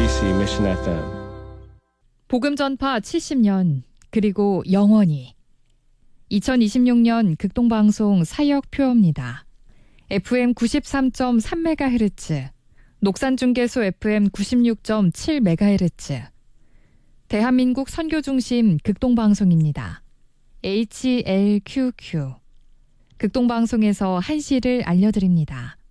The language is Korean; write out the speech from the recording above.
MBC Mission FM. 복음 전파 70년 그리고 영원히 2026년 극동방송 사역 표어입니다. FM 93.3MHz, 녹산중계소 FM 96.7MHz, 대한민국 선교중심 극동방송입니다. HLQQ. 극동방송에서 한시를 알려드립니다.